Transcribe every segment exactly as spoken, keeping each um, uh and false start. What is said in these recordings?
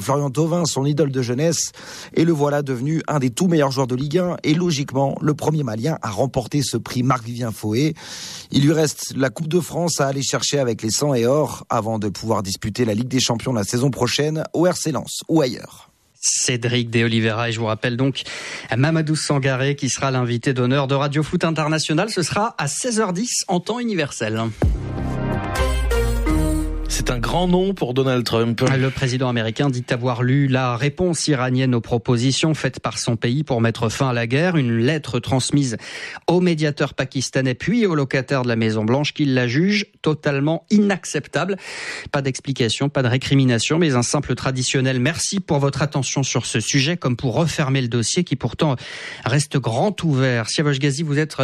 Florian Thauvin, son idole de jeunesse. Et le voilà devenu un des tout meilleurs joueurs de Ligue un et logiquement le premier Malien à remporter ce prix Marc-Vivien Foé. Il lui reste la Coupe de France à aller chercher avec les sang et or avant de pouvoir disputer la Ligue des Champions la saison prochaine au R C Lens ou ailleurs. Cédric de Oliveira, et je vous rappelle donc Mamadou Sangaré qui sera l'invité d'honneur de Radio Foot International. Ce sera à seize heures dix en temps universel. C'est un grand nom pour Donald Trump. Le président américain dit avoir lu la réponse iranienne aux propositions faites par son pays pour mettre fin à la guerre. Une lettre transmise au médiateur pakistanais puis au locataire de la Maison-Blanche qui la juge totalement inacceptable. Pas d'explication, pas de récrimination, mais un simple traditionnel merci pour votre attention sur ce sujet, comme pour refermer le dossier qui pourtant reste grand ouvert. Siavash Ghazi, vous êtes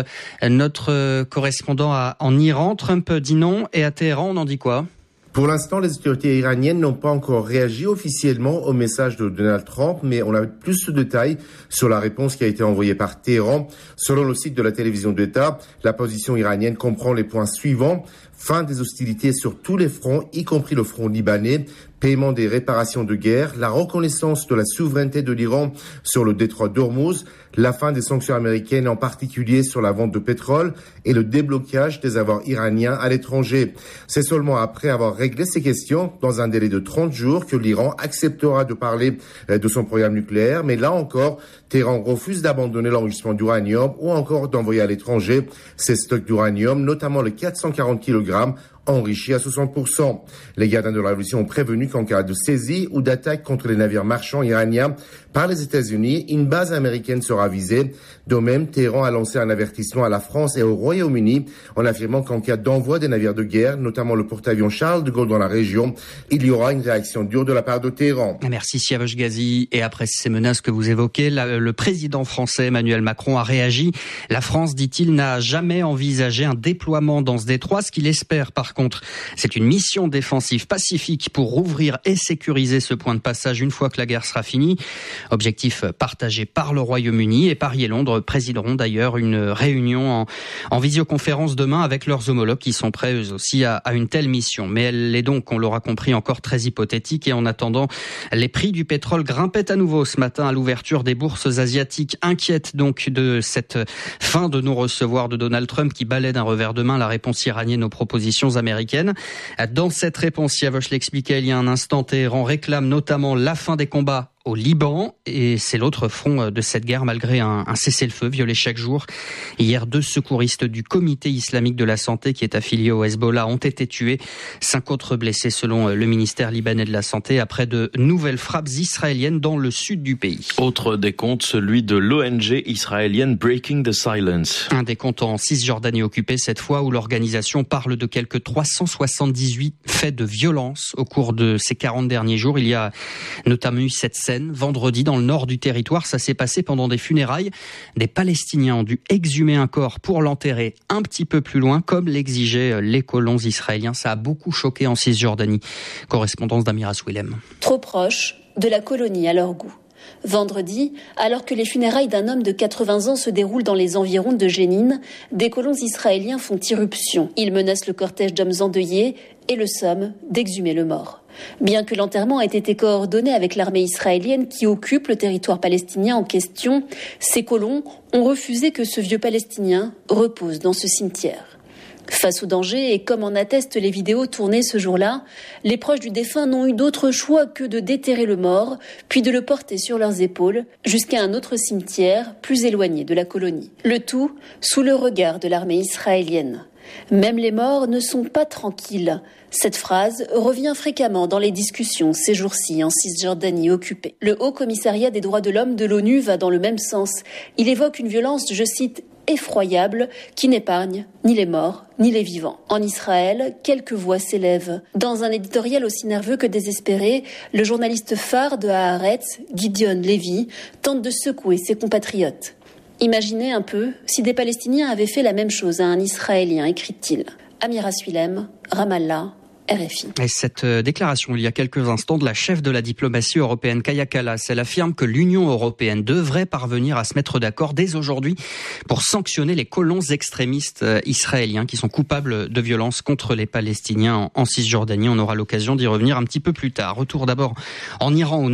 notre correspondant à, en Iran. Trump dit non et à Téhéran, on en dit quoi ? Pour l'instant, les autorités iraniennes n'ont pas encore réagi officiellement au message de Donald Trump, mais on a plus de détails sur la réponse qui a été envoyée par Téhéran. Selon le site de la télévision d'État, la position iranienne comprend les points suivants. Fin des hostilités sur tous les fronts, y compris le front libanais, paiement des réparations de guerre, la reconnaissance de la souveraineté de l'Iran sur le détroit d'Ormuz, la fin des sanctions américaines, en particulier sur la vente de pétrole, et le déblocage des avoirs iraniens à l'étranger. C'est seulement après avoir réglé ces questions, dans un délai de trente jours, que l'Iran acceptera de parler de son programme nucléaire. Mais là encore, Téhéran refuse d'abandonner l'enrichissement d'uranium ou encore d'envoyer à l'étranger ses stocks d'uranium, notamment les quatre cent quarante kilogrammes enrichi à soixante pour cent. Les gardiens de la révolution ont prévenu qu'en cas de saisie ou d'attaque contre les navires marchands iraniens par les États-Unis, une base américaine sera visée. De même, Téhéran a lancé un avertissement à la France et au Royaume-Uni en affirmant qu'en cas d'envoi des navires de guerre, notamment le porte-avions Charles de Gaulle dans la région, il y aura une réaction dure de la part de Téhéran. Merci Siavash Ghazi. Et après ces menaces que vous évoquez, la, le président français Emmanuel Macron a réagi. La France, dit-il, n'a jamais envisagé un déploiement dans ce détroit. Ce qu'il espère par contre, c'est une mission défensive pacifique pour rouvrir et sécuriser ce point de passage une fois que la guerre sera finie. Objectif partagé par le Royaume-Uni, et Paris et Londres présideront d'ailleurs une réunion en, en visioconférence demain avec leurs homologues qui sont prêts eux aussi à, à une telle mission. Mais elle est donc, on l'aura compris, encore très hypothétique, et en attendant, les prix du pétrole grimpaient à nouveau ce matin à l'ouverture des bourses asiatiques, inquiètes donc de cette fin de non-recevoir de Donald Trump qui balaie d'un revers de main la réponse iranienne aux propositions américaines. américaine. Dans cette réponse, Siavash l'expliquait il y a un instant, Téhéran réclame notamment la fin des combats au Liban, et c'est l'autre front de cette guerre malgré un, un cessez-le-feu violé chaque jour. Hier, deux secouristes du Comité islamique de la santé qui est affilié au Hezbollah ont été tués. Cinq autres blessés selon le ministère libanais de la Santé après de nouvelles frappes israéliennes dans le sud du pays. Autre décompte, celui de l'O N G israélienne Breaking the Silence. Un décompte en Cisjordanie occupée cette fois, où l'organisation parle de quelques trois cent soixante-dix-huit faits de violence au cours de ces quarante derniers jours. Il y a notamment eu cette scène vendredi dans le nord du territoire. Ça s'est passé pendant des funérailles. Des Palestiniens ont dû exhumer un corps pour l'enterrer un petit peu plus loin, comme l'exigeaient les colons israéliens. Ça a beaucoup choqué en Cisjordanie. Correspondance d'Amira Swilem. Trop proche de la colonie à leur goût. Vendredi, alors que les funérailles d'un homme de quatre-vingts ans se déroulent dans les environs de Jénine, des colons israéliens font irruption. Ils menacent le cortège d'hommes endeuillés et le somment d'exhumer le mort. Bien que l'enterrement ait été coordonné avec l'armée israélienne qui occupe le territoire palestinien en question, ces colons ont refusé que ce vieux Palestinien repose dans ce cimetière. Face au danger, et comme en attestent les vidéos tournées ce jour-là, les proches du défunt n'ont eu d'autre choix que de déterrer le mort, puis de le porter sur leurs épaules jusqu'à un autre cimetière plus éloigné de la colonie. Le tout sous le regard de l'armée israélienne. Même les morts ne sont pas tranquilles. Cette phrase revient fréquemment dans les discussions ces jours-ci en Cisjordanie occupée. Le Haut Commissariat des droits de l'homme de l'ONU va dans le même sens. Il évoque une violence, je cite, effroyable, qui n'épargne ni les morts ni les vivants. En Israël, quelques voix s'élèvent. Dans un éditorial aussi nerveux que désespéré, le journaliste phare de Haaretz, Gideon Levy, tente de secouer ses compatriotes. Imaginez un peu si des Palestiniens avaient fait la même chose à un Israélien, écrit-il. Amira Swilem, Ramallah, R F I. Et cette déclaration, il y a quelques instants, de la chef de la diplomatie européenne, Kaja Kallas, elle affirme que l'Union européenne devrait parvenir à se mettre d'accord dès aujourd'hui pour sanctionner les colons extrémistes israéliens qui sont coupables de violences contre les Palestiniens en Cisjordanie. On aura l'occasion d'y revenir un petit peu plus tard. Retour d'abord en Iran.